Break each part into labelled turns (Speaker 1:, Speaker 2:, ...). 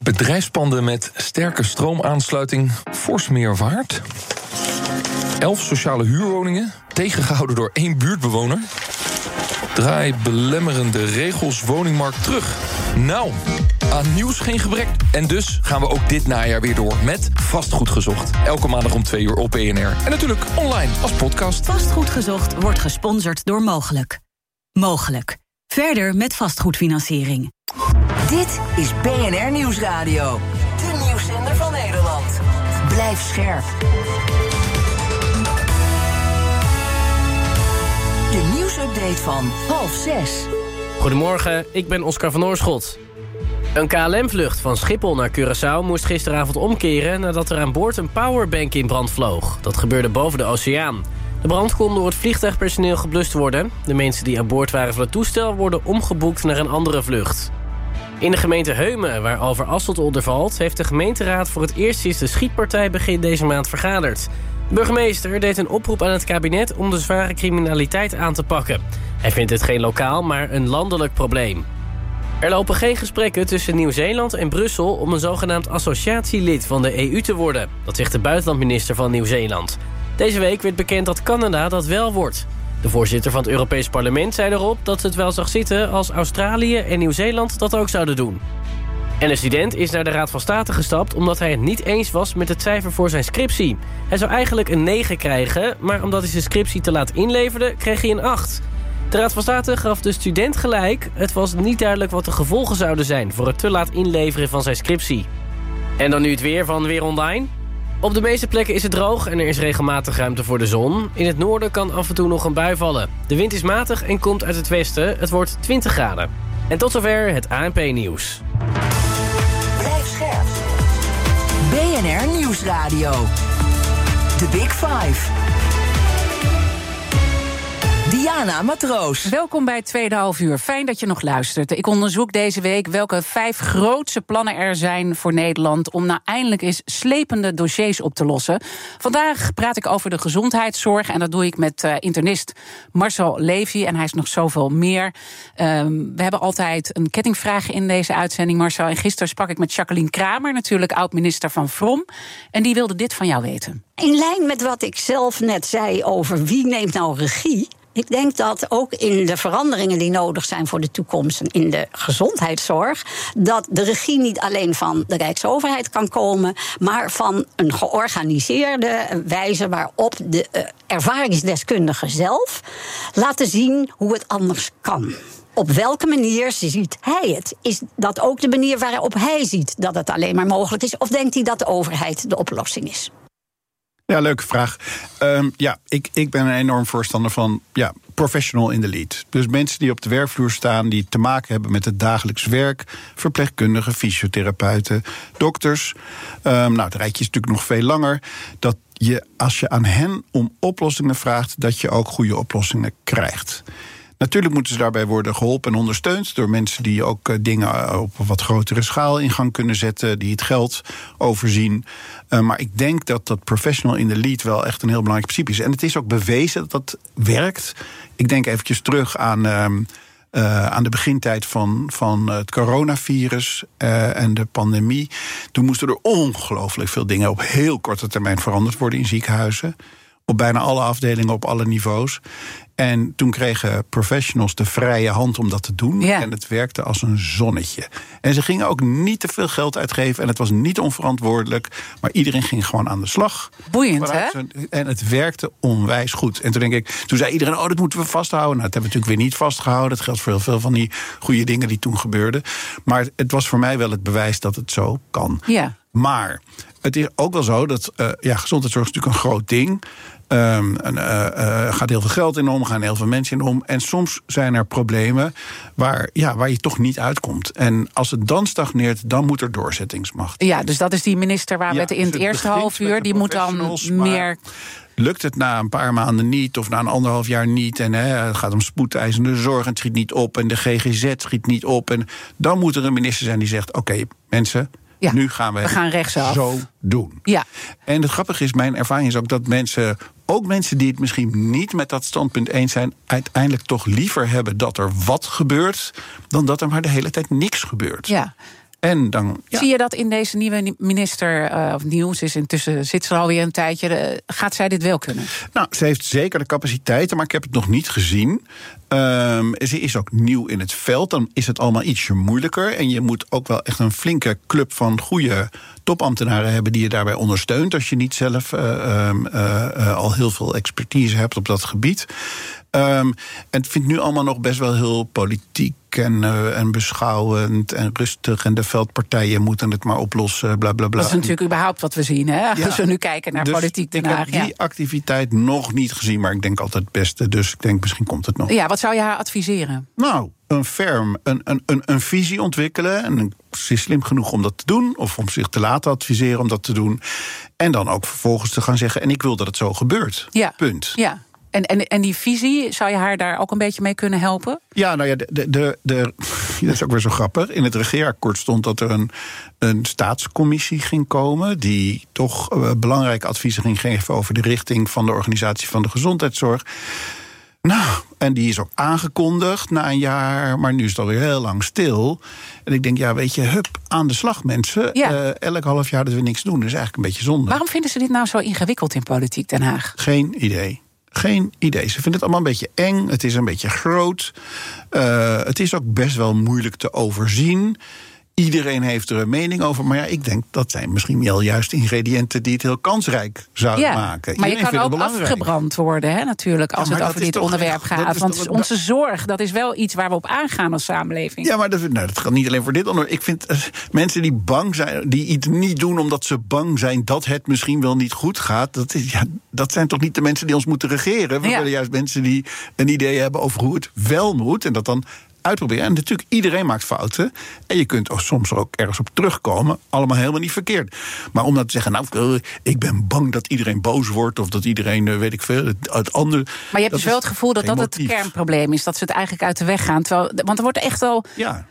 Speaker 1: Bedrijfspanden met sterke stroomaansluiting fors meer waard. 11 sociale huurwoningen tegengehouden door 1 buurtbewoner. Draai belemmerende regels woningmarkt terug. Nou, aan nieuws geen gebrek. En dus gaan we ook dit najaar weer door met Vastgoed Gezocht. Elke maandag om 2 uur op BNR. En natuurlijk online als podcast.
Speaker 2: Vastgoed Gezocht wordt gesponsord door Mogelijk. Mogelijk. Verder met vastgoedfinanciering.
Speaker 3: Dit is BNR Nieuwsradio. De nieuwszender van Nederland. Blijf scherp. De nieuwsupdate van 5:30.
Speaker 4: Goedemorgen, ik ben Oscar van Oorschot. Een KLM-vlucht van Schiphol naar Curaçao moest gisteravond omkeren nadat er aan boord een powerbank in brand vloog. Dat gebeurde boven de oceaan. De brand kon door het vliegtuigpersoneel geblust worden. De mensen die aan boord waren van het toestel worden omgeboekt naar een andere vlucht. In de gemeente Heumen, waar Overasselt onder valt, heeft de gemeenteraad voor het eerst sinds de schietpartij begin deze maand vergaderd. De burgemeester deed een oproep aan het kabinet om de zware criminaliteit aan te pakken. Hij vindt het geen lokaal, maar een landelijk probleem. Er lopen geen gesprekken tussen Nieuw-Zeeland en Brussel om een zogenaamd associatielid van de EU te worden. Dat zegt de buitenlandminister van Nieuw-Zeeland. Deze week werd bekend dat Canada dat wel wordt. De voorzitter van het Europees Parlement zei erop dat het wel zag zitten als Australië en Nieuw-Zeeland dat ook zouden doen. En een student is naar de Raad van State gestapt omdat hij het niet eens was met het cijfer voor zijn scriptie. Hij zou eigenlijk een 9 krijgen, maar omdat hij zijn scriptie te laat inleverde, kreeg hij een 8. De Raad van State gaf de student gelijk. Het was niet duidelijk wat de gevolgen zouden zijn voor het te laat inleveren van zijn scriptie. En dan nu het weer van Weer Online. Op de meeste plekken is het droog en er is regelmatig ruimte voor de zon. In het noorden kan af en toe nog een bui vallen. De wind is matig en komt uit het westen. Het wordt 20 graden. En tot zover het ANP-nieuws.
Speaker 3: Blijf scherp. BNR Nieuwsradio. The Big Five. Diana Matroos.
Speaker 5: Welkom bij het tweede halfuur. Fijn dat je nog luistert. Ik onderzoek deze week welke 5 grootse plannen er zijn voor Nederland om nou eindelijk eens slepende dossiers op te lossen. Vandaag praat ik over de gezondheidszorg en dat doe ik met internist Marcel Levy. En hij is nog zoveel meer. We hebben altijd een kettingvraag in deze uitzending, Marcel. En gisteren sprak ik met Jacqueline Kramer, natuurlijk oud-minister van Vrom. En die wilde dit van jou weten.
Speaker 6: In lijn met wat ik zelf net zei over wie neemt nou regie. Ik denk dat ook in de veranderingen die nodig zijn voor de toekomst en in de gezondheidszorg, dat de regie niet alleen van de Rijksoverheid kan komen, maar van een georganiseerde wijze waarop de ervaringsdeskundigen zelf laten zien hoe het anders kan. Op welke manier ziet hij het? Is dat ook de manier waarop hij ziet dat het alleen maar mogelijk is? Of denkt hij dat de overheid de oplossing is?
Speaker 7: Ja, leuke vraag. Ik ben een enorm voorstander van professional in the lead. Dus mensen die op de werkvloer staan, die te maken hebben met het dagelijks werk. Verpleegkundigen, fysiotherapeuten, dokters. Het rijtje is natuurlijk nog veel langer. Dat je, als je aan hen om oplossingen vraagt, dat je ook goede oplossingen krijgt. Natuurlijk moeten ze daarbij worden geholpen en ondersteund door mensen die ook dingen op een wat grotere schaal in gang kunnen zetten, die het geld overzien. Maar ik denk dat dat professional in the lead wel echt een heel belangrijk principe is. En het is ook bewezen dat dat werkt. Ik denk eventjes terug aan de begintijd van het coronavirus en de pandemie. Toen moesten er ongelooflijk veel dingen op heel korte termijn veranderd worden in ziekenhuizen. Op bijna alle afdelingen, op alle niveaus. En toen kregen professionals de vrije hand om dat te doen. Ja. En het werkte als een zonnetje. En ze gingen ook niet te veel geld uitgeven. En het was niet onverantwoordelijk. Maar iedereen ging gewoon aan de slag.
Speaker 5: Boeiend, hè?
Speaker 7: En het werkte onwijs goed. En toen zei iedereen, dat moeten we vasthouden. Nou, dat hebben we natuurlijk weer niet vastgehouden. Dat geldt voor heel veel van die goede dingen die toen gebeurden. Maar het was voor mij wel het bewijs dat het zo kan.
Speaker 5: Ja.
Speaker 7: Maar het is ook wel zo dat gezondheidszorg is natuurlijk een groot ding. Gaat heel veel geld in om, gaan heel veel mensen in om. En soms zijn er problemen waar je toch niet uitkomt. En als het dan stagneert, dan moet er doorzettingsmacht.
Speaker 5: Ja, dus dat is die minister waar we het in het eerste halfuur, die moet dan meer.
Speaker 7: Lukt het na een paar maanden niet of na een 1,5 jaar niet en het gaat om spoedeisende zorg en het schiet niet op en de GGZ schiet niet op. En dan moet er een minister zijn die zegt, oké, mensen, nu gaan we
Speaker 5: rechtsaf
Speaker 7: zo doen.
Speaker 5: Ja.
Speaker 7: En het grappige is, mijn ervaring is ook dat ook mensen die het misschien niet met dat standpunt eens zijn, uiteindelijk toch liever hebben dat er wat gebeurt dan dat er maar de hele tijd niks gebeurt.
Speaker 5: Ja.
Speaker 7: En dan,
Speaker 5: Zie je dat in deze nieuwe minister, of nieuws is intussen zit ze er alweer een tijdje, gaat zij dit wel kunnen?
Speaker 7: Nou, ze heeft zeker de capaciteiten, maar ik heb het nog niet gezien. Ze is ook nieuw in het veld, dan is het allemaal ietsje moeilijker. En je moet ook wel echt een flinke club van goede topambtenaren hebben die je daarbij ondersteunt, als je niet zelf al heel veel expertise hebt op dat gebied. En het vindt nu allemaal nog best wel heel politiek en beschouwend en rustig. En de veldpartijen moeten het maar oplossen, bla bla bla.
Speaker 5: Dat is natuurlijk überhaupt wat we zien, hè? Ja, als we nu kijken naar politiek Den Haag.
Speaker 7: Ik heb die activiteit nog niet gezien, maar ik denk altijd het beste. Dus ik denk, misschien komt het nog.
Speaker 5: Ja, wat zou je haar adviseren?
Speaker 7: Nou, een visie ontwikkelen. En ze is slim genoeg om dat te doen, of om zich te laten adviseren om dat te doen. En dan ook vervolgens te gaan zeggen, en ik wil dat het zo gebeurt. Ja. Punt.
Speaker 5: Ja. En die visie, zou je haar daar ook een beetje mee kunnen helpen?
Speaker 7: Ja, nou ja, dat is ook weer zo grappig. In het regeerakkoord stond dat er een staatscommissie ging komen, die toch belangrijke adviezen ging geven over de richting van de organisatie van de gezondheidszorg. Nou, en die is ook aangekondigd na een jaar, maar nu is het alweer heel lang stil. En ik denk, ja, weet je, hup, aan de slag, mensen. Ja. Elk half jaar dat we niks doen, dat is eigenlijk een beetje zonde.
Speaker 5: Waarom vinden ze dit nou zo ingewikkeld in politiek Den Haag?
Speaker 7: Geen idee. Geen idee. Ze vinden het allemaal een beetje eng. Het is een beetje groot. Het is ook best wel moeilijk te overzien. Iedereen heeft er een mening over. Maar ja, ik denk dat zijn misschien wel juist ingrediënten die het heel kansrijk zouden maken.
Speaker 5: Maar je kan ook afgebrand worden, hè, natuurlijk, als het over dit onderwerp gaat. Want onze zorg, dat is wel iets waar we op aangaan als samenleving.
Speaker 7: Ja, maar dat gaat niet alleen voor dit onderwerp. Ik vind mensen die bang zijn, die iets niet doen omdat ze bang zijn dat het misschien wel niet goed gaat, dat zijn toch niet de mensen die ons moeten regeren? We willen juist mensen die een idee hebben over hoe het wel moet en dat dan uitproberen. En natuurlijk, iedereen maakt fouten. En je kunt soms er ook ergens op terugkomen. Allemaal helemaal niet verkeerd. Maar om dat te zeggen, nou, ik ben bang dat iedereen boos wordt, of dat iedereen, weet ik veel, het andere.
Speaker 5: Maar je hebt dus wel het gevoel dat het kernprobleem is. Dat ze het eigenlijk uit de weg gaan. Want er wordt echt wel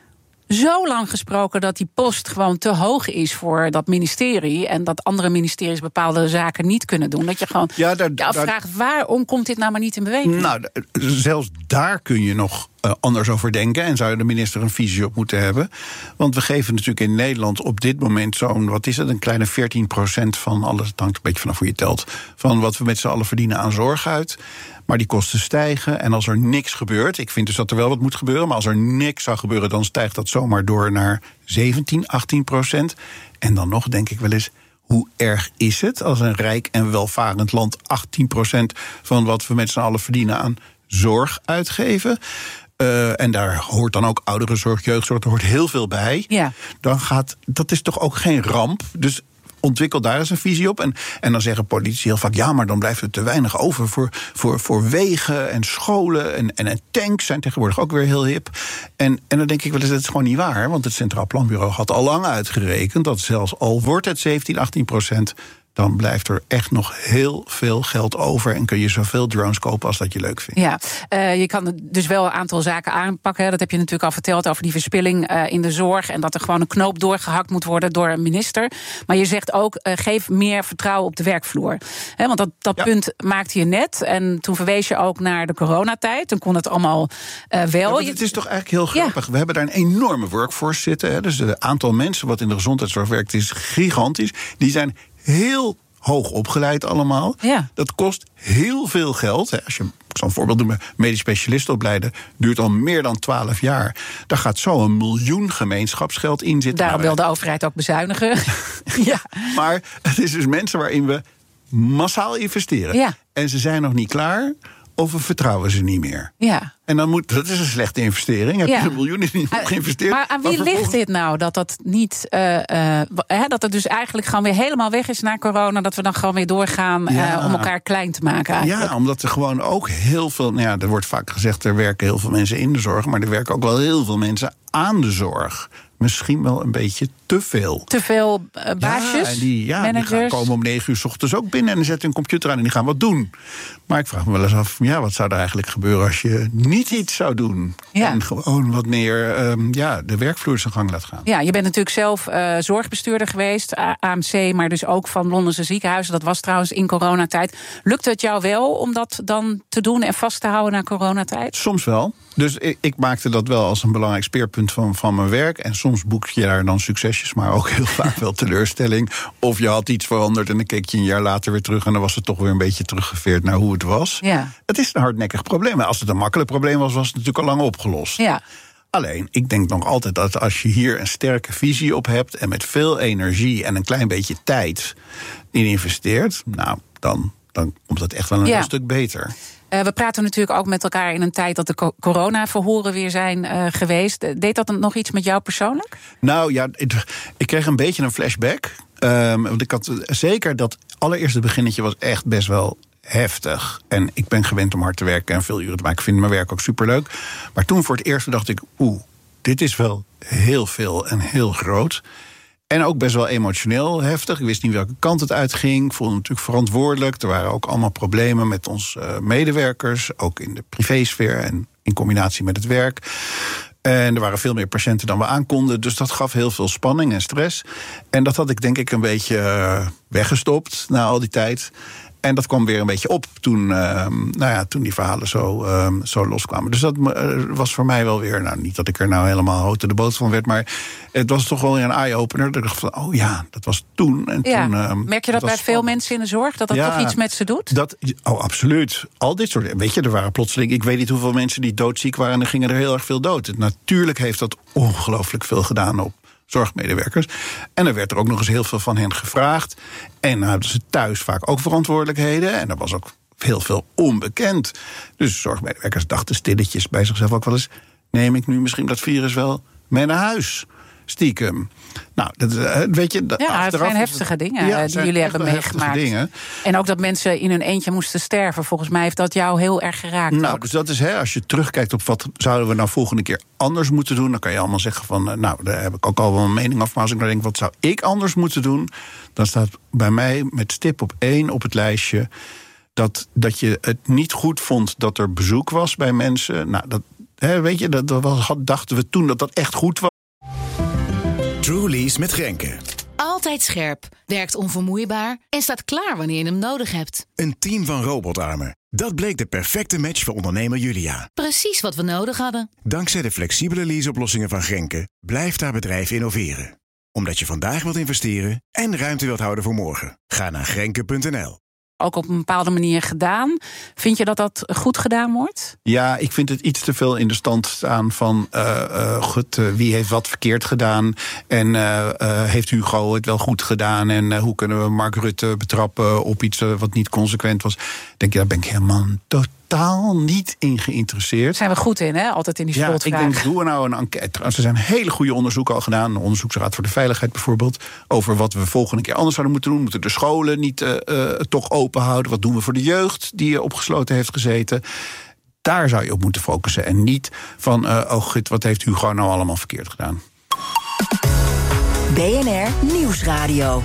Speaker 5: zo lang gesproken dat die post gewoon te hoog is voor dat ministerie. En dat andere ministeries bepaalde zaken niet kunnen doen. Dat je gewoon afvraagt, waarom komt dit nou maar niet in beweging?
Speaker 7: Nou, zelfs daar kun je nog anders over denken. En zou de minister een visie op moeten hebben. Want we geven natuurlijk in Nederland op dit moment zo'n, wat is het, een kleine 14% van alles. Het hangt een beetje vanaf hoe je telt. Van wat we met z'n allen verdienen aan zorg uit. Maar die kosten stijgen. En als er niks gebeurt, ik vind dus dat er wel wat moet gebeuren, maar als er niks zou gebeuren, dan stijgt dat zomaar door naar 17-18%. En dan nog denk ik wel eens, hoe erg is het als een rijk en welvarend land 18% van wat we met z'n allen verdienen aan zorg uitgeven? En daar hoort dan ook ouderenzorg, jeugdzorg, er hoort heel veel bij. Ja. Dat is toch ook geen ramp? Dus ontwikkel daar eens een visie op. En dan zeggen politici heel vaak, ja, maar dan blijft er te weinig over voor wegen en scholen. En tanks zijn tegenwoordig ook weer heel hip. En dan denk ik wel eens, dat is gewoon niet waar. Want het Centraal Planbureau had al lang uitgerekend dat zelfs al wordt het 17-18%... dan blijft er echt nog heel veel geld over en kun je zoveel drones kopen als dat je leuk vindt.
Speaker 5: Ja, je kan dus wel een aantal zaken aanpakken. Dat heb je natuurlijk al verteld over die verspilling in de zorg en dat er gewoon een knoop doorgehakt moet worden door een minister. Maar je zegt ook, geef meer vertrouwen op de werkvloer. Want dat punt maakte je net en toen verwees je ook naar de coronatijd. Toen kon het allemaal wel.
Speaker 7: Het is toch eigenlijk heel grappig. Ja. We hebben daar een enorme workforce zitten. Dus het aantal mensen wat in de gezondheidszorg werkt is gigantisch. Die zijn heel hoog opgeleid allemaal. Ja. Dat kost heel veel geld. Als je, ik zal een voorbeeld noemen, medisch specialist opleiden, duurt al meer dan 12 jaar. Daar gaat zo 1 miljoen gemeenschapsgeld in zitten.
Speaker 5: Daarom wil de overheid ook bezuinigen.
Speaker 7: Ja. Maar het is dus mensen waarin we massaal investeren. Ja. En ze zijn nog niet klaar, of we vertrouwen ze niet meer. Ja. En dan dat is een slechte investering. Heb je 1 miljoen niet geïnvesteerd.
Speaker 5: Maar aan wie ligt dit nou? Dat niet, dat het dus eigenlijk gewoon weer helemaal weg is na corona. Dat we dan gewoon weer doorgaan om elkaar klein te maken eigenlijk.
Speaker 7: Ja, omdat er gewoon ook heel veel, nou ja, er wordt vaak gezegd, er werken heel veel mensen in de zorg, maar er werken ook wel heel veel mensen aan de zorg. Misschien wel een beetje te veel.
Speaker 5: Te veel baasjes,
Speaker 7: die
Speaker 5: managers.
Speaker 7: Die gaan komen om 9 uur 's ochtends ook binnen en dan zetten hun computer aan en die gaan wat doen. Maar ik vraag me wel eens af, wat zou er eigenlijk gebeuren als je niet iets zou doen? Ja. En gewoon wat meer de werkvloer zijn gang laat gaan.
Speaker 5: Ja, je bent natuurlijk zelf zorgbestuurder geweest, AMC, maar dus ook van Londense ziekenhuizen. Dat was trouwens in coronatijd. Lukt het jou wel om dat dan te doen en vast te houden na coronatijd?
Speaker 7: Soms wel. Dus ik maakte dat wel als een belangrijk speerpunt van mijn werk. En soms soms boek je daar dan succesjes, maar ook heel vaak wel teleurstelling. Of je had iets veranderd en dan keek je een jaar later weer terug en dan was het toch weer een beetje teruggeveerd naar hoe het was.
Speaker 5: Ja.
Speaker 7: Het is een hardnekkig probleem. Als het een makkelijk probleem was, was het natuurlijk al lang opgelost.
Speaker 5: Ja.
Speaker 7: Alleen, ik denk nog altijd dat als je hier een sterke visie op hebt en met veel energie en een klein beetje tijd in investeert, nou, dan komt het echt wel een heel stuk beter.
Speaker 5: We praten natuurlijk ook met elkaar in een tijd dat de corona-verhoren weer zijn geweest. Deed dat nog iets met jou persoonlijk?
Speaker 7: Nou ja, ik kreeg een beetje een flashback. Want ik had zeker dat allereerste beginnetje was echt best wel heftig. En ik ben gewend om hard te werken en veel uren te maken. Ik vind mijn werk ook superleuk. Maar toen voor het eerst dacht ik, dit is wel heel veel en heel groot. En ook best wel emotioneel heftig. Ik wist niet welke kant het uitging. Ik voelde me natuurlijk verantwoordelijk. Er waren ook allemaal problemen met onze medewerkers. Ook in de privésfeer en in combinatie met het werk. En er waren veel meer patiënten dan we aankonden. Dus dat gaf heel veel spanning en stress. En dat had ik denk ik een beetje weggestopt na al die tijd. En dat kwam weer een beetje op toen die verhalen zo loskwamen. Dus dat was voor mij wel weer, niet dat ik er nou helemaal houten de boot van werd, maar het was toch wel weer een eye-opener. Dat ik dacht van, dat was toen. En toen
Speaker 5: merk je dat bij veel mensen in de zorg, dat toch iets met ze doet?
Speaker 7: Absoluut. Al dit soort, weet je, er waren plotseling, ik weet niet hoeveel mensen die doodziek waren en er gingen er heel erg veel dood. Natuurlijk heeft dat ongelooflijk veel gedaan op zorgmedewerkers. En er werd er ook nog eens heel veel van hen gevraagd. En dan hadden ze thuis vaak ook verantwoordelijkheden. En er was ook heel veel onbekend. Dus zorgmedewerkers dachten stilletjes bij zichzelf ook wel eens, neem ik nu misschien dat virus wel mee naar huis? Stiekem. Nou, weet je,
Speaker 5: het zijn heftige dingen die jullie hebben meegemaakt.
Speaker 7: Dingen.
Speaker 5: En ook dat mensen in hun eentje moesten sterven. Volgens mij heeft dat jou heel erg geraakt.
Speaker 7: Nou,
Speaker 5: ook.
Speaker 7: dus dat is, als je terugkijkt op wat zouden we nou volgende keer anders moeten doen, dan kan je allemaal zeggen van, daar heb ik ook al wel een mening over. Maar als ik nou denk, wat zou ik anders moeten doen? Dan staat bij mij met stip op 1 op het lijstje dat je het niet goed vond dat er bezoek was bij mensen. Nou, weet je, dachten we toen dat echt goed was.
Speaker 8: Trulies met Grenke.
Speaker 9: Altijd scherp, werkt onvermoeibaar en staat klaar wanneer je hem nodig hebt.
Speaker 8: Een team van robotarmen. Dat bleek de perfecte match voor ondernemer Julia.
Speaker 9: Precies wat we nodig hadden.
Speaker 8: Dankzij de flexibele leaseoplossingen van Grenke blijft haar bedrijf innoveren. Omdat je vandaag wilt investeren en ruimte wilt houden voor morgen. Ga naar Grenke.nl.
Speaker 5: Ook op een bepaalde manier gedaan. Vind je dat goed gedaan wordt?
Speaker 7: Ja, ik vind het iets te veel in de stand staan van wie heeft wat verkeerd gedaan en heeft Hugo het wel goed gedaan en hoe kunnen we Mark Rutte betrappen op iets wat niet consequent was. Denk je, daar ben ik helemaal totaal niet in geïnteresseerd.
Speaker 5: Zijn we goed in, hè? Altijd in die slotvragen.
Speaker 7: Ik denk, doen we nou een enquête. Er zijn hele goede onderzoeken al gedaan. De Onderzoeksraad voor de Veiligheid bijvoorbeeld. Over wat we volgende keer anders zouden moeten doen. Moeten de scholen niet toch open houden? Wat doen we voor de jeugd die opgesloten heeft gezeten? Daar zou je op moeten focussen. En niet van, wat heeft Hugo nou allemaal verkeerd gedaan?
Speaker 3: BNR Nieuwsradio.